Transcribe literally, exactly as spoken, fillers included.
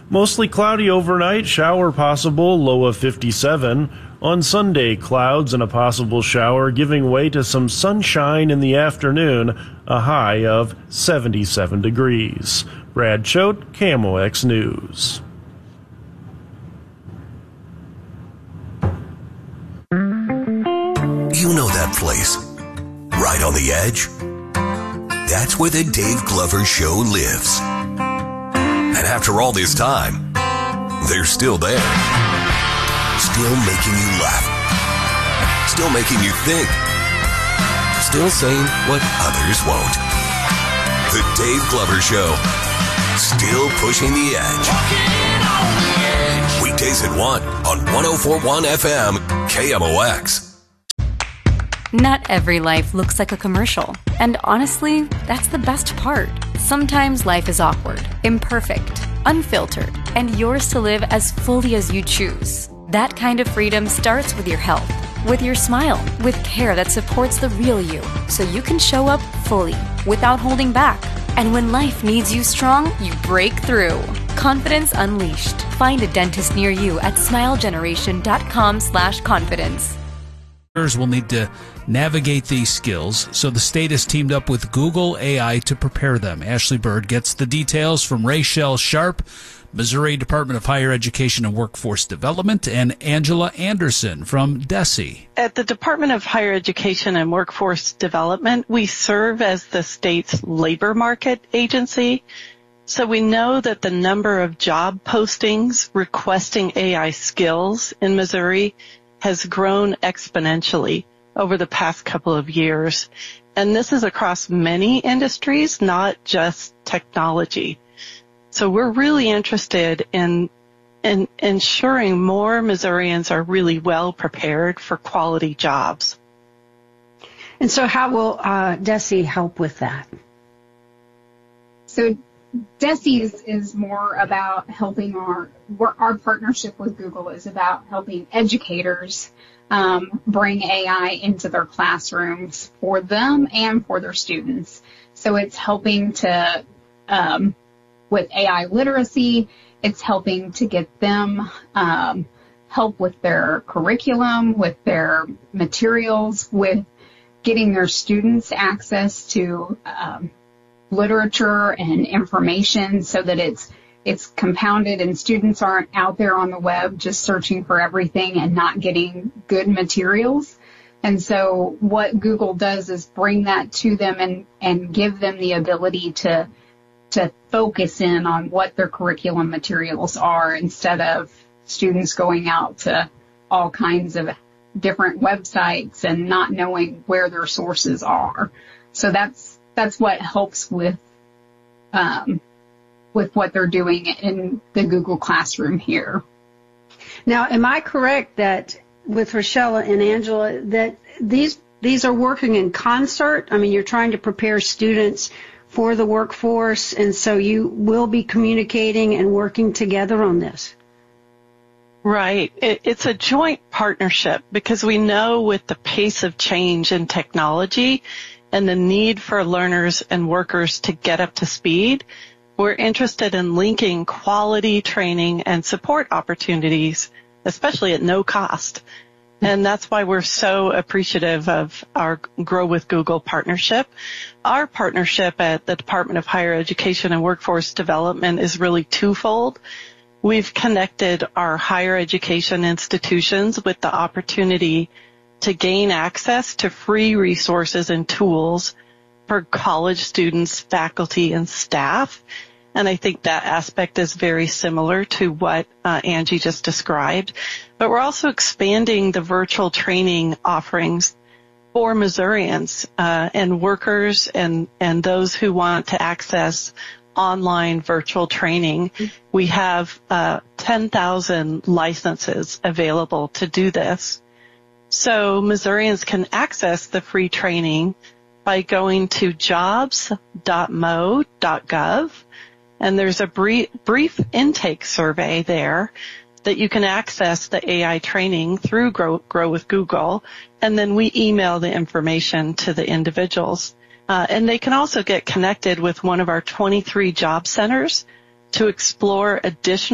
Mostly cloudy overnight, shower possible, low of fifty-seven. On Sunday, clouds and a possible shower giving way to some sunshine in the afternoon, a high of seventy-seven degrees. Brad Choate, K M O X News. You know that place, right on the edge? That's where the Dave Glover Show lives. And after all this time, they're still there. Still making you laugh. Still making you think. Still saying what others won't. The Dave Glover Show. Still pushing the edge. On the edge. Weekdays at one on one oh four point one F M K M O X. Not every life looks like a commercial. And honestly, that's the best part. Sometimes life is awkward, imperfect, unfiltered, and yours to live as fully as you choose. That kind of freedom starts with your health, with your smile, with care that supports the real you, so you can show up fully, without holding back. And when life needs you strong, you break through. Confidence Unleashed. Find a dentist near you at smilegeneration.com slash confidence. Will need to navigate these skills, so the state has teamed up with Google A I to prepare them. Ashley Bird gets the details from Rachel Sharp, Missouri Department of Higher Education and Workforce Development, and Angela Anderson from D E S E. At the Department of Higher Education and Workforce Development, we serve as the state's labor market agency. So we know that the number of job postings requesting A I skills in Missouri has grown exponentially over the past couple of years. And this is across many industries, not just technology. So we're really interested in, in ensuring more Missourians are really well prepared for quality jobs. And so how will uh, D E S E help with that? So D E S E is, is more about helping our, our partnership with Google is about helping educators um, bring A I into their classrooms for them and for their students. So it's helping to, um, with A I literacy, it's helping to get them um, help with their curriculum, with their materials, with getting their students access to um, literature and information so that it's it's compounded and students aren't out there on the web just searching for everything and not getting good materials. And so what Google does is bring that to them and, and give them the ability to to focus in on what their curriculum materials are instead of students going out to all kinds of different websites and not knowing where their sources are. So that's that's what helps with um, with what they're doing in the Google Classroom here. Now, am I correct that with Rochelle and Angela that these these are working in concert? I mean, you're trying to prepare students for the workforce, and so you will be communicating and working together on this. Right. It, it's a joint partnership because we know with the pace of change in technology and the need for learners and workers to get up to speed, we're interested in linking quality training and support opportunities, especially at no cost. And that's why we're so appreciative of our Grow with Google partnership. Our partnership at the Department of Higher Education and Workforce Development is really twofold. We've connected our higher education institutions with the opportunity to gain access to free resources and tools for college students, faculty, and staff. And I think that aspect is very similar to what uh, Angie just described. But we're also expanding the virtual training offerings for Missourians uh, and workers and, and those who want to access online virtual training. We have uh, ten thousand licenses available to do this. So Missourians can access the free training by going to jobs dot m o dot gov. And there's a brief, brief intake survey there that you can access the A I training through Grow, Grow with Google, and then we email the information to the individuals. Uh, and they can also get connected with one of our twenty-three job centers to explore additional